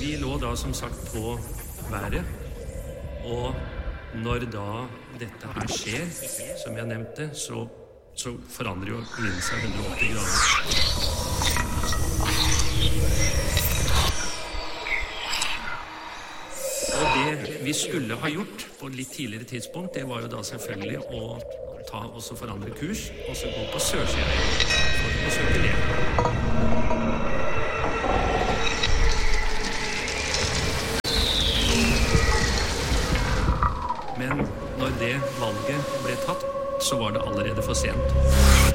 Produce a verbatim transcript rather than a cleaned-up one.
de lå da som sagt på været, og når da dette her skjer, som jeg nevnte, så, så forandrer jo vinden seg hundre og åtti grader. Og det vi skulle ha gjort på litt tidligere tidspunkt, det var jo da selvfølgelig å ta og så forandre kurs, og så gå på sørsiden for å søke ned. Men når det valget ble tatt, så var det allerede for sent.